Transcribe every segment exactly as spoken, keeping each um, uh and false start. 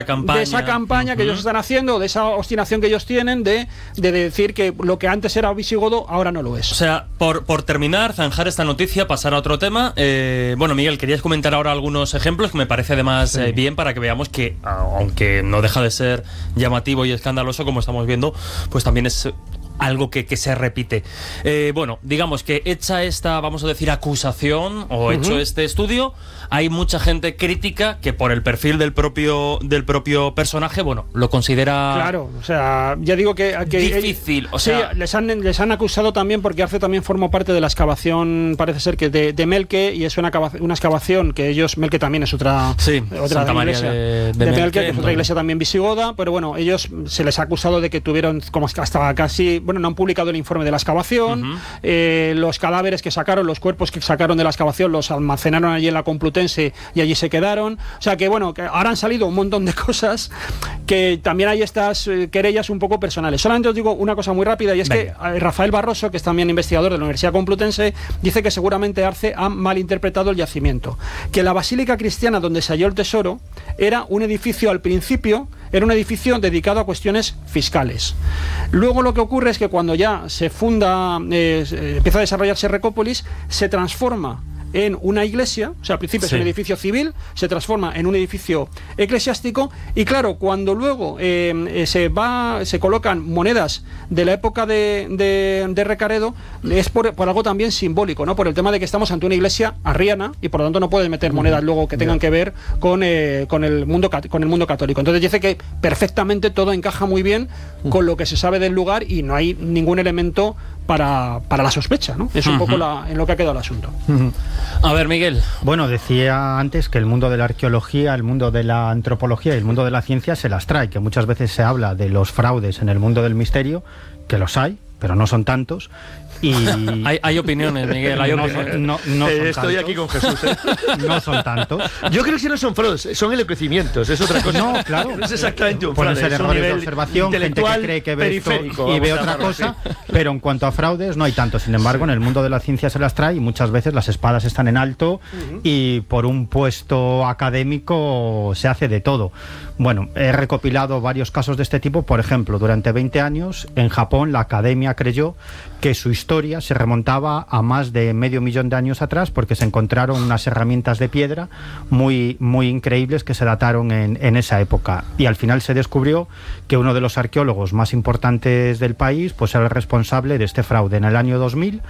campaña. de esa campaña que uh-huh. ellos están haciendo, de esa obstinación que ellos tienen de, de decir que lo que antes era visigodo ahora no lo es. O sea, por, por terminar, zanjar esta noticia, pasar a otro tema. Eh, bueno, Miguel, querías comentar ahora algunos ejemplos que me parece además sí. eh, bien para que veamos que, aunque no deja de ser llamativo y escandaloso, como estamos viendo, pues también es algo que, que se repite. Eh, bueno, digamos que hecha esta, vamos a decir, acusación o uh-huh. hecho este estudio, hay mucha gente crítica que por el perfil del propio del propio personaje, bueno, lo considera... Claro, o sea, ya digo que... que difícil, o sea... Sí, les han, les han acusado también porque Arce también formó parte de la excavación, parece ser que de, de Melque, y es una, una excavación que ellos... Melque también es otra, sí, otra Santa iglesia María de, de, de Melque, Melque, que es otra no. iglesia también visigoda, pero bueno, ellos se les ha acusado de que tuvieron como hasta casi... Bueno, no han publicado el informe de la excavación, uh-huh. eh, los cadáveres que sacaron, los cuerpos que sacaron de la excavación los almacenaron allí en la Complutense y allí se quedaron, o sea que bueno, que ahora han salido un montón de cosas que también hay estas eh, querellas un poco personales. Solamente os digo una cosa muy rápida, y es Venga. que eh, Rafael Barroso, que es también investigador de la Universidad Complutense, dice que seguramente Arce ha malinterpretado el yacimiento, que la basílica cristiana donde se halló el tesoro era un edificio, al principio era un edificio dedicado a cuestiones fiscales. Luego lo que ocurre es que cuando ya se funda, eh, empieza a desarrollarse Recópolis, se transforma en una iglesia, o sea, al principio sí. es un edificio civil, se transforma en un edificio eclesiástico, y claro, cuando luego eh, se va, se colocan monedas de la época de, de, de Recaredo, es por, por algo también simbólico, ¿no? Por el tema de que estamos ante una iglesia arriana y por lo tanto no puedes meter monedas luego que tengan que ver con, eh, con el mundo con el mundo católico. Entonces dice que perfectamente todo encaja muy bien con lo que se sabe del lugar y no hay ningún elemento para, para la sospecha, ¿no? Es un uh-huh. poco la, en lo que ha quedado el asunto. Uh-huh. A ver, Miguel. Bueno, decía antes que el mundo de la arqueología, el mundo de la antropología y el mundo de la ciencia se las trae, que muchas veces se habla de los fraudes en el mundo del misterio, que los hay, pero no son tantos. Y hay, hay opiniones, Miguel, hay no, opiniones. No, no eh, son estoy tantos. aquí con Jesús, ¿eh? No son tantos. Yo creo que si no son fraudes, son enloquecimientos, es otra cosa. No, claro. No es exactamente un Pueden fraude, ser es un errores de nivel observación, gente que cree que ve esto y ve otra cosa, así. Pero en cuanto a fraudes no hay tanto. Sin embargo, en el mundo de la ciencia se las trae y muchas veces las espadas están en alto uh-huh. y por un puesto académico se hace de todo. Bueno, he recopilado varios casos de este tipo. Por ejemplo, durante veinte años en Japón la academia creyó que su historia se remontaba a más de medio millón de años atrás porque se encontraron unas herramientas de piedra muy, muy increíbles que se dataron en, en esa época. Y al final se descubrió que uno de los arqueólogos más importantes del país pues era el responsable de este fraude. En el año dos mil,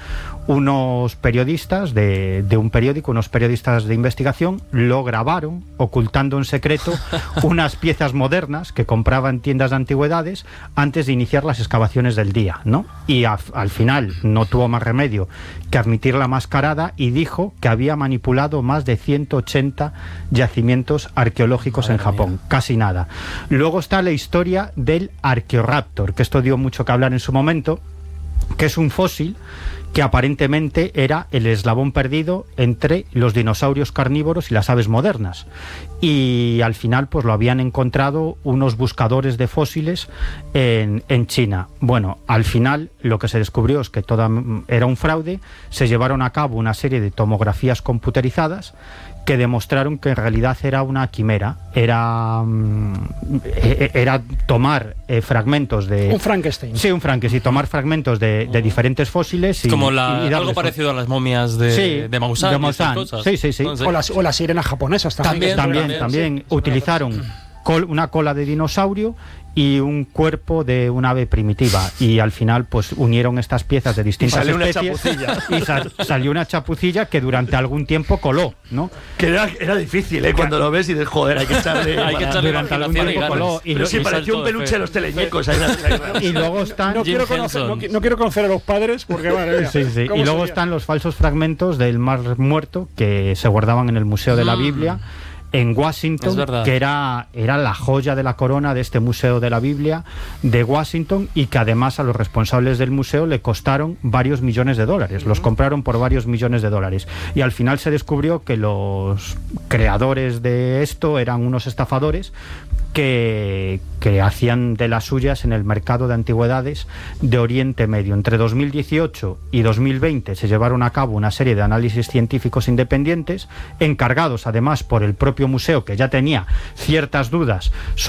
unos periodistas de, de un periódico, unos periodistas de investigación, lo grabaron ocultando en secreto unas piezas modernas que compraba en tiendas de antigüedades antes de iniciar las excavaciones del día, ¿no? Y a, al final no tuvo más remedio que admitir la mascarada y dijo que había manipulado más de ciento ochenta yacimientos arqueológicos Madre en Japón, mía. Casi nada. Luego está la historia del Archaeoraptor, que esto dio mucho que hablar en su momento, que es un fósil que aparentemente era el eslabón perdido entre los dinosaurios carnívoros y las aves modernas. Y al final pues lo habían encontrado unos buscadores de fósiles en, en China. Bueno, al final lo que se descubrió es que todo era un fraude. Se llevaron a cabo una serie de tomografías computerizadas que demostraron que en realidad era una quimera, era era tomar eh, fragmentos de... Un Frankenstein. Sí, un Frankenstein, tomar fragmentos de, de diferentes fósiles y... Como la, y algo parecido a las momias de, sí, de Maussan. De Maussan. Sí, sí, sí. O las, o las sirenas japonesas también. También, también, también sí. Utilizaron col, una cola de dinosaurio y un cuerpo de un ave primitiva y al final pues unieron estas piezas de distintas y especies una y sal, salió una chapucilla que durante algún tiempo coló, ¿no? Que era, era difícil, ¿eh? Cuando lo ves y dices, joder, hay que echarle... hay que echarle durante algún tiempo coló. Y Pero sí, parecía un peluche de los teleñecos. Ahí, y luego están... No quiero, conocer, no, no quiero conocer a los padres porque... Vale, sí, sí. Y luego están los falsos fragmentos del Mar Muerto que se guardaban en el Museo de la Biblia en Washington, que era, era la joya de la corona de este Museo de la Biblia de Washington y que además a los responsables del museo le costaron varios millones de dólares, los compraron por varios millones de dólares y al final se descubrió que los creadores de esto eran unos estafadores que, que hacían de las suyas en el mercado de antigüedades de Oriente Medio. Entre dos mil dieciocho y dos mil veinte se llevaron a cabo una serie de análisis científicos independientes encargados además por el propio museo, que ya tenía ciertas dudas sobre